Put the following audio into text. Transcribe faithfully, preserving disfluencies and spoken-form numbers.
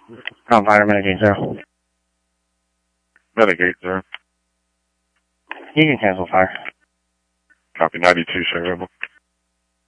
Ground fire, mitigate zero. Mitigate zero. You can cancel fire. Copy ninety-two, show rebel.